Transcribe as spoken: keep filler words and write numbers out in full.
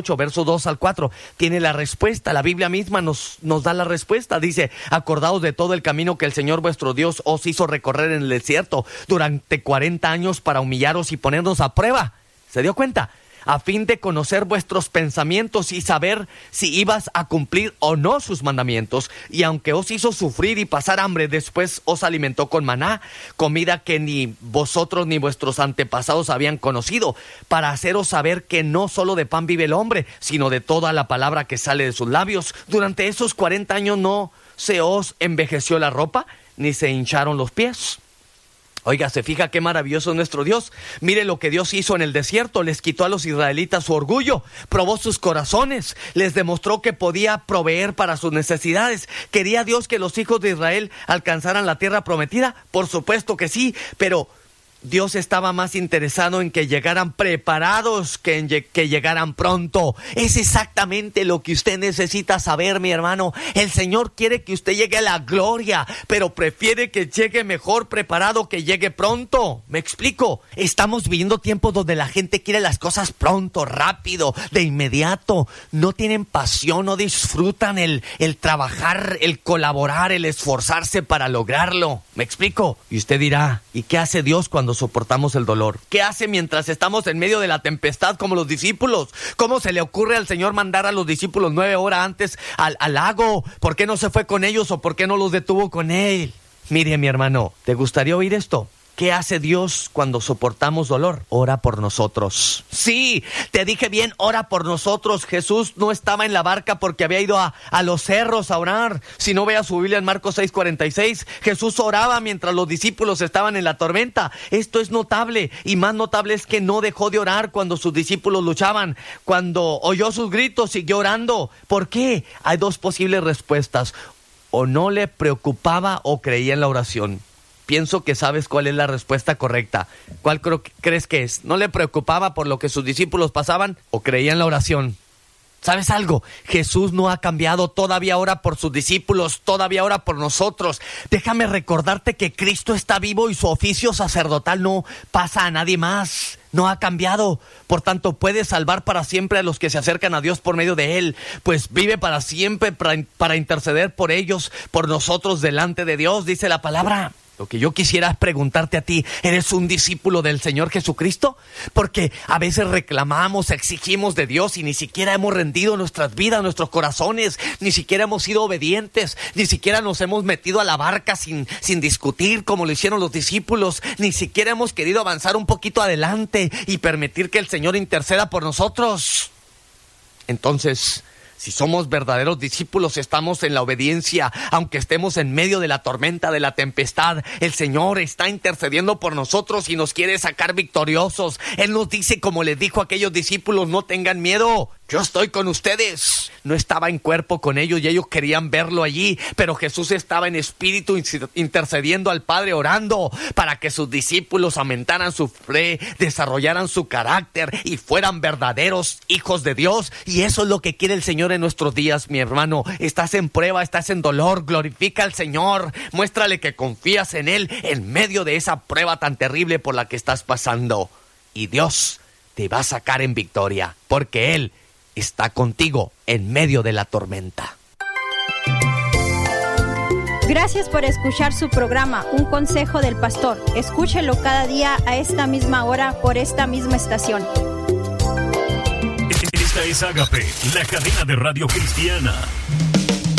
ocho, versos dos al cuatro, tiene la respuesta. La Biblia misma nos, nos da la respuesta. Dice: acordaos de todo el camino que el Señor vuestro Dios os hizo recorrer en el desierto durante cuarenta años para humillaros y ponernos a prueba. ¿Se dio cuenta? A fin de conocer vuestros pensamientos y saber si ibas a cumplir o no sus mandamientos. Y aunque os hizo sufrir y pasar hambre, después os alimentó con maná, comida que ni vosotros ni vuestros antepasados habían conocido, para haceros saber que no solo de pan vive el hombre, sino de toda la palabra que sale de sus labios. Durante esos cuarenta años no se os envejeció la ropa, ni se hincharon los pies. Oiga, ¿se fija qué maravilloso es nuestro Dios? Mire lo que Dios hizo en el desierto. Les quitó a los israelitas su orgullo, probó sus corazones, les demostró que podía proveer para sus necesidades. ¿Quería Dios que los hijos de Israel alcanzaran la tierra prometida? Por supuesto que sí, pero Dios estaba más interesado en que llegaran preparados que en que llegaran pronto. Es exactamente lo que usted necesita saber, mi hermano. El Señor quiere que usted llegue a la gloria, pero prefiere que llegue mejor preparado que llegue pronto. ¿Me explico? Estamos viviendo tiempos donde la gente quiere las cosas pronto, rápido, de inmediato. No tienen pasión, no disfrutan el, el trabajar, el colaborar, el esforzarse para lograrlo. ¿Me explico? Y usted dirá, ¿y qué hace Dios cuando soportamos el dolor? ¿Qué hace mientras estamos en medio de la tempestad como los discípulos? ¿Cómo se le ocurre al Señor mandar a los discípulos nueve horas antes al, al lago? ¿Por qué no se fue con ellos o por qué no los detuvo con él? Mire, mi hermano, ¿te gustaría oír esto? ¿Qué hace Dios cuando soportamos dolor? Ora por nosotros. Sí, te dije bien, ora por nosotros. Jesús no estaba en la barca porque había ido a, a los cerros a orar. Si no, vea su Biblia en Marcos seis cuarenta y seis. Jesús oraba mientras los discípulos estaban en la tormenta. Esto es notable, y más notable es que no dejó de orar cuando sus discípulos luchaban. Cuando oyó sus gritos, siguió orando. ¿Por qué? Hay dos posibles respuestas. O no le preocupaba o creía en la oración. Pienso que sabes cuál es la respuesta correcta. ¿Cuál creo que crees que es? ¿No le preocupaba por lo que sus discípulos pasaban o creía en la oración? ¿Sabes algo? Jesús no ha cambiado, todavía ora por sus discípulos, todavía ora por nosotros. Déjame recordarte que Cristo está vivo y su oficio sacerdotal no pasa a nadie más. No ha cambiado, por tanto puede salvar para siempre a los que se acercan a Dios por medio de Él, pues vive para siempre para, para interceder por ellos, por nosotros delante de Dios, dice la palabra. Lo que yo quisiera es preguntarte a ti, ¿eres un discípulo del Señor Jesucristo? Porque a veces reclamamos, exigimos de Dios y ni siquiera hemos rendido nuestras vidas, nuestros corazones, ni siquiera hemos sido obedientes, ni siquiera nos hemos metido a la barca sin, sin discutir como lo hicieron los discípulos, ni siquiera hemos querido avanzar un poquito adelante y permitir que el Señor interceda por nosotros. Entonces, si somos verdaderos discípulos, estamos en la obediencia, aunque estemos en medio de la tormenta, de la tempestad. El Señor está intercediendo por nosotros y nos quiere sacar victoriosos. Él nos dice, como les dijo a aquellos discípulos, no tengan miedo. Yo estoy con ustedes. No estaba en cuerpo con ellos y ellos querían verlo allí, pero Jesús estaba en espíritu intercediendo al Padre, orando para que sus discípulos aumentaran su fe, desarrollaran su carácter y fueran verdaderos hijos de Dios. Y eso es lo que quiere el Señor en nuestros días, mi hermano. Estás en prueba, estás en dolor, glorifica al Señor. Muéstrale que confías en Él en medio de esa prueba tan terrible por la que estás pasando. Y Dios te va a sacar en victoria, porque Él está contigo en medio de la tormenta. Gracias por escuchar su programa, Un Consejo del Pastor. Escúchelo cada día a esta misma hora por esta misma estación. Esta es Ágape, la cadena de radio cristiana.